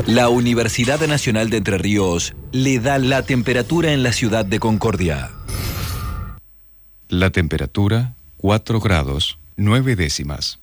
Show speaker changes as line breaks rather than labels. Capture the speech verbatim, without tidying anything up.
La Universidad Nacional de Entre Ríos le da la temperatura en la ciudad de Concordia.
La temperatura, cuatro grados, nueve décimas.